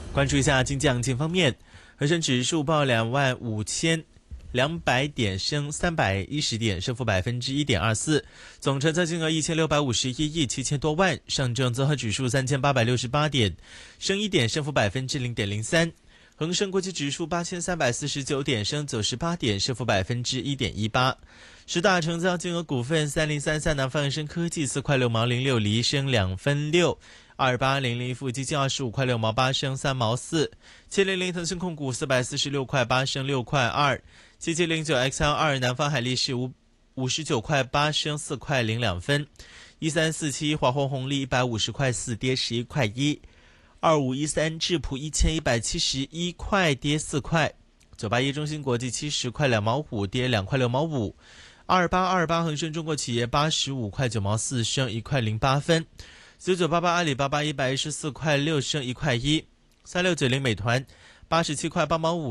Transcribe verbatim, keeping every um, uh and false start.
关注一下经济行情方面，恒生指数报两万五千两百点，升三百一十点，升幅百分之一点二四，总成交金额一千六百五十一亿七千多万。上证综合指数三千八百六十八点，升一点，升幅百分之零点零三。恒生国际指数八千三百四十九点，升九十八点，升幅百分之一点一八。十大成交金额股份：三零三三南方恒生科技四块六毛零六厘，升两分六；二八零零富基金二十五块六毛八，升三毛四；七零零腾讯控股四百四十六块八，升六块二；七七零九 X L 二南方海力士五五十九块八，升四块零两分；一三四七华虹红利一百五十块四，跌十一块一；二五一三智普一千一百七十一块，跌四块；九八一中芯国际七十块两毛五，跌两块六毛五；二八二八恒生中国企业八十五块九毛四，升一块零八分；九九八八阿里巴巴一百一十四块六，升一块一；三六九零美团八十七块八毛五。